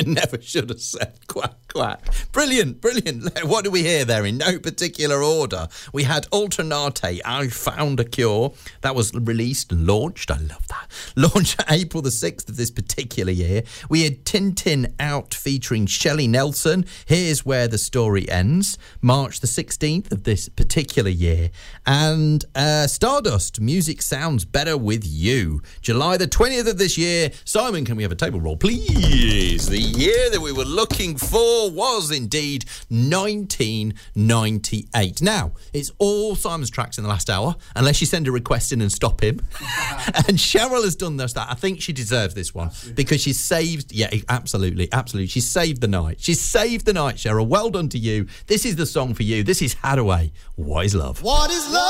never should have said quack, quack. Brilliant, brilliant. What do we hear there in no particular order? We had Alternate, I Found a Cure. That was released and launched. I love that. Launched April the 6th of this particular year. We had Tintin Out featuring Shelley Nelson. Here's Where the Story Ends. March the 16th of this particular year. And Stardust, Music Sounds Better With You. July the 20th of this year. Simon, can we have a table roll, please? The year that we were looking for was indeed 1998. Now, it's all Simon's tracks in the last hour, unless you send a request in and stop him. And Cheryl has done this. I think she deserves this one because she's saved. Yeah, absolutely. She's saved the night. She's saved the night, Cheryl. Well done to you. This is the song for you. This is Haddaway. What is Love? What is love?